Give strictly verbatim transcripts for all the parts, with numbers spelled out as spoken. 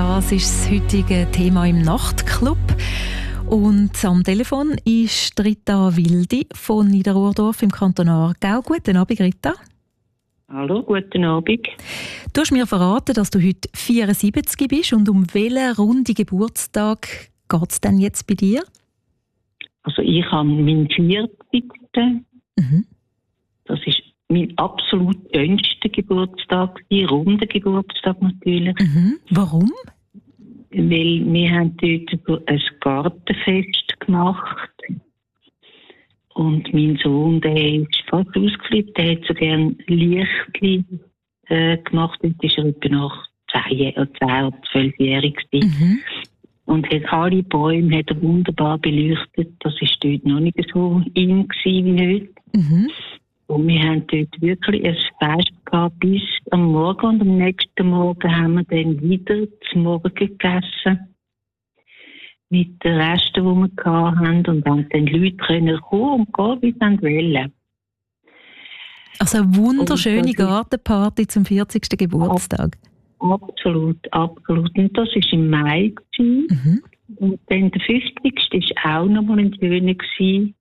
Das ist das heutige Thema im Nachtclub. Und am Telefon ist Rita Wildi von Niederurdorf im Kanton Aargau. Guten Abend, Rita. Hallo, guten Abend. Du hast mir verraten, dass du heute vierundsiebzig bist. Und um welchen runden Geburtstag geht es denn jetzt bei dir? Also ich habe meinen vierzigsten Mhm. Das ist mein absolut schönster Geburtstag, ein runder Geburtstag natürlich. Mhm. Warum? Weil wir haben dort ein Gartenfest gemacht. Und mein Sohn, der ist fast ausgeflippt, der hat so gerne Lichtli äh, gemacht. Dort ist er etwa nach zehn oder zwölfjährig gewesen. Mhm. Und hat alle Bäume hat er wunderbar beleuchtet. Das war dort noch nicht so in wie heute. Mhm. Und wir haben dort wirklich ein Fest gehabt bis am Morgen. Und am nächsten Morgen haben wir dann wieder zum Morgen gegessen. Mit den Resten, die wir hatten. Und dann die Leute können kommen und gehen, wie sie wollen. Also eine wunderschöne Und Gartenparty zum vierzigsten Geburtstag. Absolut, absolut. Und das war im Mai. Mhm. Und dann der fünfzigste war auch noch mal ein schöner gewesen.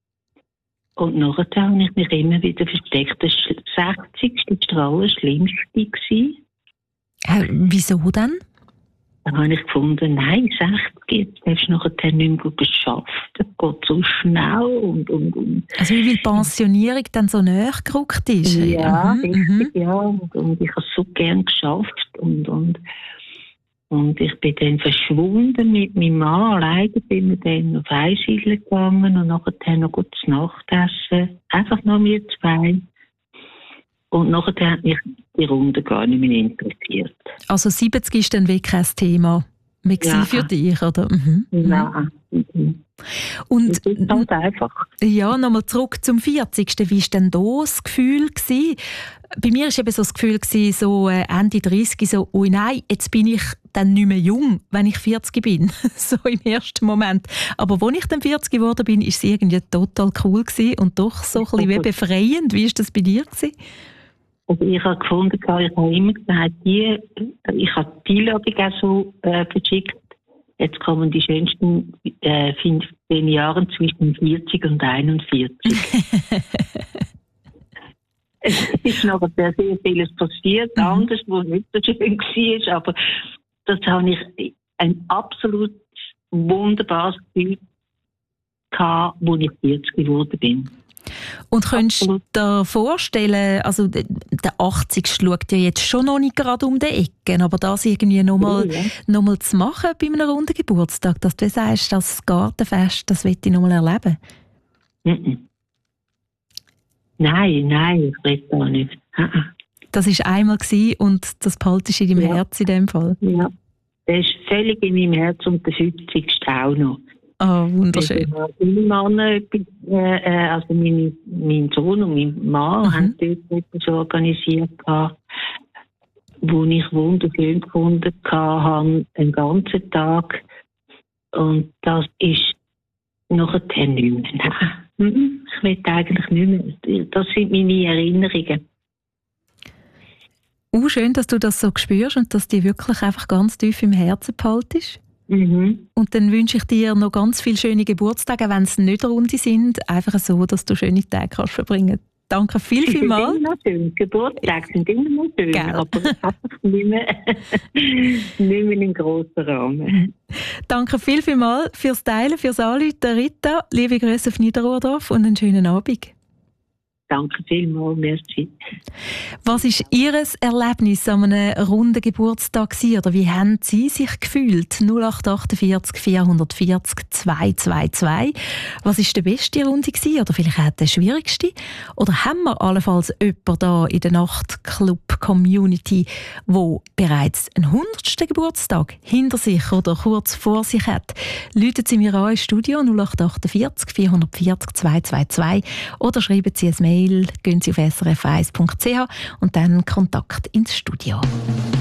Und nachher habe ich mich immer wieder versteckt. Das sechzigste war der allerschlimmste gewesen. Äh, wieso denn? Dann habe ich gefunden, nein, sechzig, jetzt hast du nachher nicht mehr gut geschafft. Das geht so schnell und, und, und. Also wie die Pensionierung dann so näher gerückt ist? Ja, Mhm. richtig, Mhm. ja. Und, und ich habe es so gern geschafft. Und, und, und ich bin dann verschwunden mit meinem Mann. Alleine bin wir dann auf Einsiedeln gegangen und nachher noch gut zu Nachtessen. Einfach nur wir zwei. Und nachher hat mich die Runde gar nicht mehr interessiert. Also siebzig ist dann wirklich kein Thema mehr Ja. für dich, oder? Mhm. Nein. Mhm. Und Das ist halt einfach. ja, nochmal zurück zum vierzigsten Wie war denn da das Gefühl gewesen? Bei mir war eben so das Gefühl gewesen, so äh, Ende dreißig, so, oh nein, jetzt bin ich dann nicht mehr jung, wenn ich vierzig bin. So im ersten Moment. Aber als ich dann vierzig geworden bin, war es irgendwie total cool gewesen und doch so ein bisschen wie befreiend. Wie war das bei dir gewesen? Also ich habe gefunden, ich habe immer gesagt, die, ich habe die Einladung auch so äh, verschickt. Jetzt kommen die schönsten äh, fünfzehn Jahre zwischen vierzig und einundvierzig. Es ist noch sehr, sehr vieles passiert, Mhm. anders, wo nicht so schön war, aber das habe ich ein absolut wunderbares Gefühl gehabt, als ich vierzig geworden bin. Und könntest du Absolut. dir vorstellen, also d- der achtzigste schaut ja jetzt schon noch nicht gerade um die Ecke, aber das irgendwie nochmal Ja, ja. noch mal zu machen bei einem runden Geburtstag, dass du sagst, das Gartenfest, das will ich nochmal erleben. Mhm. Nein, nein, ich will da nicht. Ah, ah. Das war einmal gewesen und das behaltest du in deinem Ja. Herz in dem Fall. Ja, der ist völlig in meinem Herz und der fünfzigste auch noch. Ah, wunderschön. Also, meine Männer, äh, äh, also meine, mein Sohn und mein Mann Mhm. haben dort etwas organisiert, gehabt, wo ich wunderschön gefunden habe, einen ganzen Tag. Und das ist nachher nicht mehr. Nein. Mhm, ich will eigentlich nicht mehr. Das sind meine Erinnerungen. Uh, schön, dass du das so spürst und dass die wirklich einfach ganz tief im Herzen behaltest. Mhm. Und dann wünsche ich dir noch ganz viele schöne Geburtstage, wenn es nicht runde sind, einfach so, dass du schöne Tage kannst verbringen. Danke viel, Sie viel sind mal. immer noch schön. Geburtstage sind immer noch schön, Gell. aber einfach nicht mehr, nicht mehr im grossen Rahmen. Danke viel, viel mal fürs Teilen, fürs Anrufen, Rita. Liebe Grüße auf Niederurdorf und einen schönen Abend. Danke vielmals, merci. Was war Ihr Erlebnis an einem runden Geburtstag gewesen, oder wie haben Sie sich gefühlt? null acht achtundvierzig vierhundertvierzig zweihundertzweiundzwanzig. Was war der beste Runde gewesen, oder vielleicht auch der schwierigste? Oder haben wir allenfalls jemanden da in der Nachtclub-Community, wo bereits einen hundertsten Geburtstag hinter sich oder kurz vor sich hat? Läuten Sie mir an ins Studio null acht achtundvierzig vierhundertvierzig zweihundertzweiundzwanzig oder schreiben Sie ein Mail, gehen Sie auf s r f eins punkt c h und dann Kontakt ins Studio.